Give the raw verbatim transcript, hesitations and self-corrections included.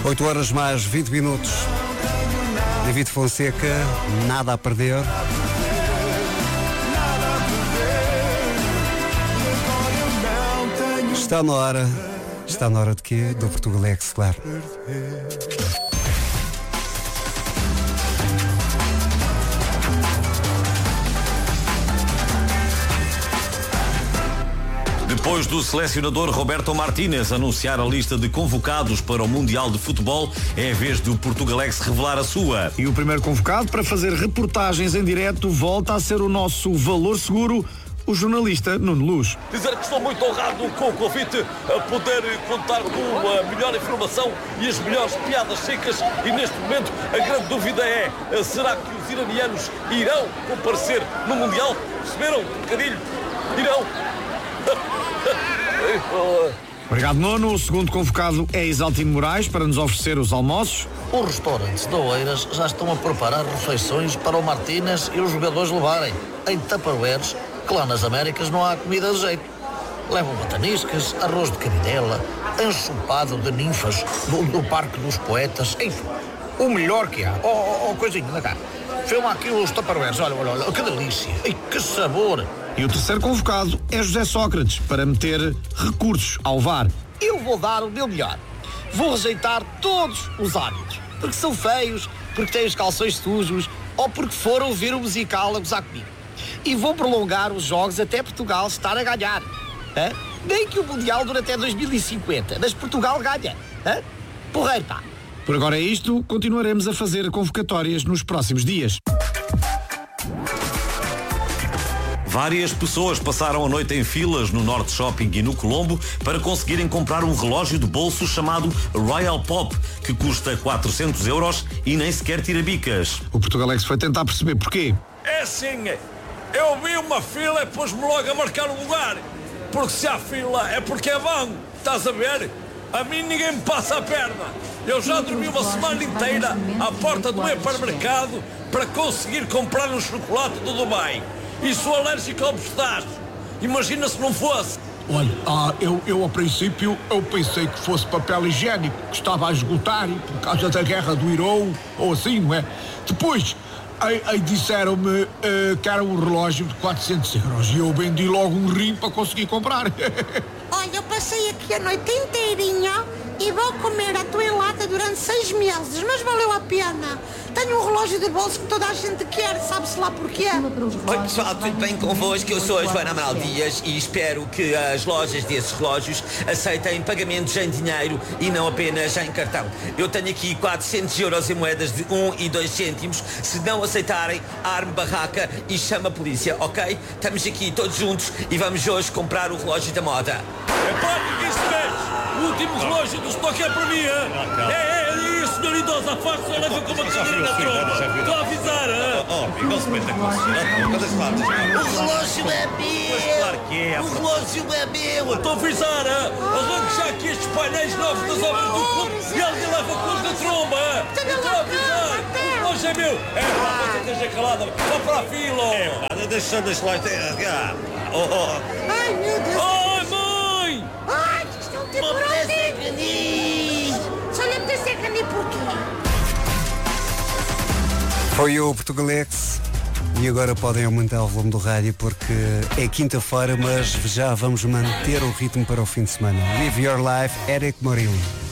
oito horas mais vinte minutos. David Fonseca, nada a perder. Está na hora. Está na hora de quê? Do Portugalex, claro. Depois do selecionador Roberto Martínez anunciar a lista de convocados para o Mundial de Futebol, é a vez do Portugalex revelar a sua. E o primeiro convocado para fazer reportagens em direto volta a ser o nosso valor seguro, o jornalista Nuno Luz. Dizer que estou muito honrado com o convite a poder contar com a melhor informação e as melhores piadas secas, e neste momento a grande dúvida é, será que os iranianos irão comparecer no Mundial? Perceberam? Trocadilho? Irão? Obrigado, Nuno. O segundo convocado é Isaltino Moraes para nos oferecer os almoços. Os restaurantes de Oeiras já estão a preparar refeições para o Martínez e os jogadores levarem em tupperwares, que lá nas Américas não há comida de jeito. Levam bataniscas, arroz de cabidela, enxupado de ninfas do, do Parque dos Poetas, enfim, o melhor que há. Oh, oh, oh coisinha, anda cá. Filma aqui os tupperwares, olha, olha, olha, que delícia, e que sabor. E o terceiro convocado é José Sócrates, para meter recursos ao V A R. Eu vou dar o meu melhor. Vou rejeitar todos os árbitros, porque são feios, porque têm os calções sujos, ou porque foram ver o musical a gozar comigo. E vou prolongar os jogos até Portugal estar a ganhar. Hã? Nem que o Mundial dure até dois mil e cinquenta, mas Portugal ganha. Hã? Porreiro, pá. Por agora é isto, continuaremos a fazer convocatórias nos próximos dias. Várias pessoas passaram a noite em filas no Norte Shopping e no Colombo para conseguirem comprar um relógio de bolso chamado Royal Pop, que custa quatrocentos euros e nem sequer tira bicas. O Portugalex foi tentar perceber porquê. É assim, eu vi uma fila e pus-me logo a marcar o lugar. Porque se há fila é porque é bom, estás a ver? A mim ninguém me passa a perna. Eu já dormi uma semana inteira à porta do hipermercado para conseguir comprar um chocolate do Dubai. E sou alérgico ao pistache. Imagina se não fosse. Olha, ah, eu, eu a princípio eu pensei que fosse papel higiênico, que estava a esgotar por causa da guerra do Irão, ou assim, não é? Depois, aí, aí disseram-me uh, que era um relógio de quatrocentos euros e eu vendi logo um rim para conseguir comprar. Olha, eu passei aqui a noite inteirinha e vou comer a tua helada durante seis meses, mas valeu a pena. Tenho um relógio de bolso que toda a gente quer, sabe-se lá porquê. Oi pessoal, tudo bem convosco? Eu sou a Joana Amaral Dias e espero que as lojas desses relógios aceitem pagamentos em dinheiro e não apenas em cartão. Eu tenho aqui quatrocentos euros em moedas de um e dois cêntimos. Se não aceitarem, arme barraca e chama a polícia, ok? Estamos aqui todos juntos e vamos hoje comprar o relógio da moda. É pá, ninguém se mexe. O último relógio do estoque é para mim, é? É, é, é, senhor idoso, a farsa, leva com uma cadeira na tromba. Estou a avisar, hã? Oh, igual se mete a O relógio é meu! Claro que é. O relógio é meu! Estou a avisar, hã? Arranque já aqui estes painéis novos das obras do clube e alguém leva com na tromba. Estou a avisar. O relógio é meu. É, pá, você esteja calada. Vá para a fila. É, pá, deixa, deixa lá. Oh, oh. Ai, meu Deus. Ai, mãe! Ai, isto é um tempo só lhe apetece canir porquê? Foi o Portugalex. E agora podem aumentar o volume do rádio porque é quinta-feira, mas já vamos manter o ritmo para o fim de semana. Live Your Life, Eric Morillo.